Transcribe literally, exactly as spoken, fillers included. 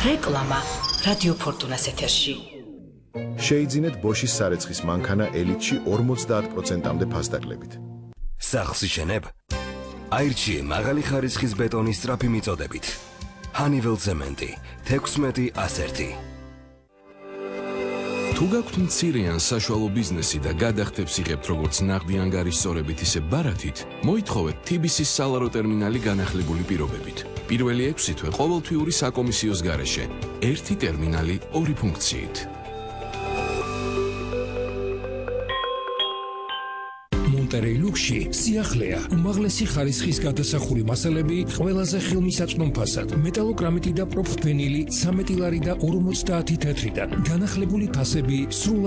რეკლამა რადიო ფორტუნას ეთერში. შეიძინეთ ბოშის სარეცხის მანქანა ელიტში ორმოცდაათ პროცენტამდე ფასდაკლებით. სახლს იშენებ? აირჩიე მაღალი ხარისხის ბეტონის სწრაფი მიწოდებით. Honeywell ცემენტი თექვსმეტი ასერთი. თუ გაქვთ მცირე ან საშუალო ბიზნესი და გადახდებს იღებთ როგორც ნაღდი ანგარის სწორებით ისე ბარათით, მოითხოვეთ T B C-ის სალარო ტერმინალი განახლებული პირობებით. პირველი ექვსი თვე ყოველთვიური საკომისიოს გარეშე, ერთი ტერმინალი, ორი ფუნქციით. Monterey Luxi სიახლეა, უმაღლესი ხარისხის გადასახური მასალები ყველაზე ხელმისაწვდომ ფასად, მეტალოკრამიტი და პროფენილი, ცამეტი ლარი და ორმოცდაათი თეთრიდან, განახლებული ფასები სრულ